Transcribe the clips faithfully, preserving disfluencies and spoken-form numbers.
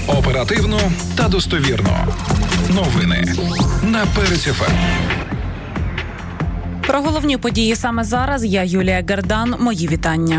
Оперативно та достовірно. Новини на Перець еф ем. Про головні події саме зараз я, Юлія Гердан. Мої вітання.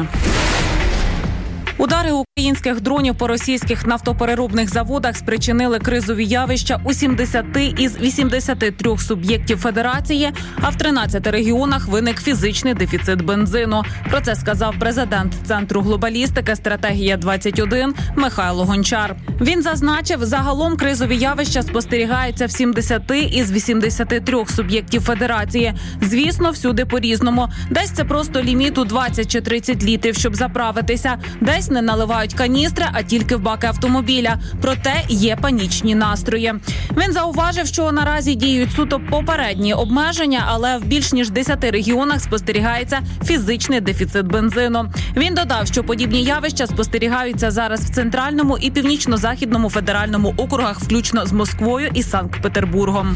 Удари українських дронів по російських нафтопереробних заводах спричинили кризові явища у сімдесяти із вісімдесяти трьох суб'єктів федерації, а в тринадцяти регіонах виник фізичний дефіцит бензину. Про це сказав президент Центру глобалістики «Стратегія двадцять один» Михайло Гончар. Він зазначив, загалом кризові явища спостерігаються в сімдесяти із вісімдесяти трьох суб'єктів федерації. Звісно, всюди по-різному. Десь це просто ліміт у двадцять чи тридцять літрів, щоб заправитися. Десь не наливають каністри, а тільки в баки автомобіля. Проте є панічні настрої. Він зауважив, що наразі діють суто попередні обмеження, але в більш ніж десяти регіонах спостерігається фізичний дефіцит бензину. Він додав, що подібні явища спостерігаються зараз в Центральному і Північно-Західному федеральному округах, включно з Москвою і Санкт-Петербургом.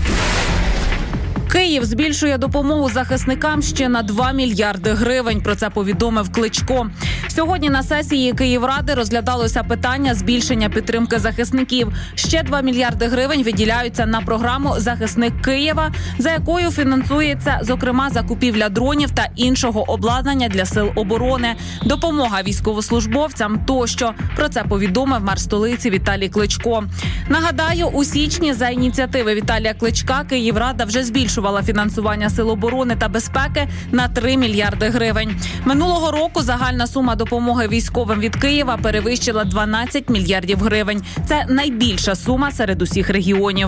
Київ збільшує допомогу захисникам ще на два мільярди гривень. Про це повідомив Кличко. Сьогодні на сесії Київради розглядалося питання збільшення підтримки захисників. Ще два мільярди гривень виділяються на програму «Захисник Києва», за якою фінансується, зокрема, закупівля дронів та іншого обладнання для сил оборони, допомога військовослужбовцям тощо. Про це повідомив мер столиці Віталій Кличко. Нагадаю, у січні за ініціативи Віталія Кличка Київрада вже збільшувала фінансування сил оборони та безпеки на три мільярди гривень. Минулого року загальна сума допомоги військовим від Києва перевищила дванадцять мільярдів гривень. Це найбільша сума серед усіх регіонів.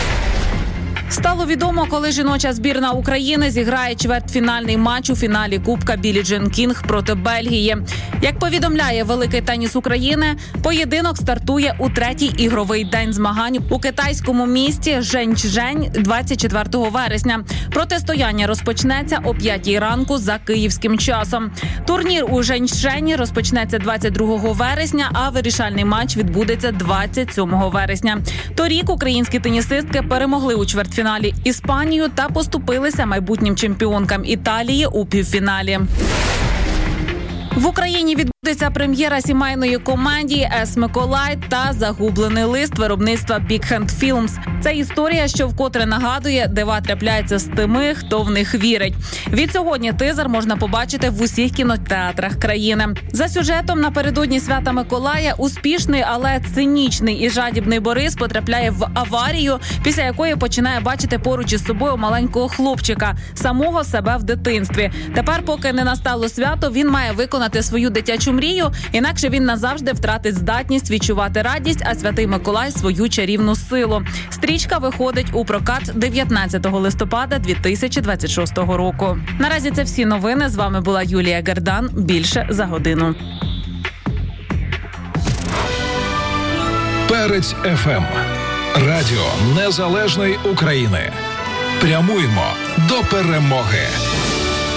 Стало відомо, коли жіноча збірна України зіграє чвертьфінальний матч у фіналі Кубка Біллі Джин Кінг проти Бельгії. Як повідомляє Великий теніс України, поєдинок стартує у третій ігровий день змагань у китайському місті Жэньчжэнь двадцять четвертого вересня. Протистояння розпочнеться о п'ятій ранку за київським часом. Турнір у Жэньчжэнь розпочнеться двадцять другого вересня, а вирішальний матч відбудеться двадцять сьомого вересня. Торік українські тенісистки перемогли у чвертьфіналі фіналі Іспанію та поступилися майбутнім чемпіонкам Італії у півфіналі. В Україні відбудеться прем'єра сімейної комедії «С. Миколай» та «Загублений лист» виробництва Big Hand Films. Це історія, що вкотре нагадує, дива трапляються з тими, хто в них вірить. Від сьогодні тизер можна побачити в усіх кінотеатрах країни. За сюжетом, напередодні свята Миколая успішний, але цинічний і жадібний Борис потрапляє в аварію, після якої починає бачити поруч із собою маленького хлопчика, самого себе в дитинстві. Тепер, поки не настало свято, він має виконати свою дитячу мрію, інакше він назавжди втратить здатність відчувати радість, а Святий Миколай – свою чарівну силу. Стрічка виходить у прокат дев'ятнадцятого листопада дві тисячі двадцять шостого року. Наразі це всі новини. З вами була Юлія Гердан. Більше за годину. Перець еф ем. Радіо Незалежної України. Прямуємо до перемоги.